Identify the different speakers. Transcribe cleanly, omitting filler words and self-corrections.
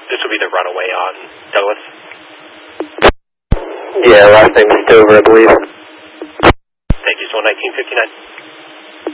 Speaker 1: This will be the runaway on Douglas.
Speaker 2: Yeah, last name is Stover, I believe.
Speaker 1: Thank you, so 1959.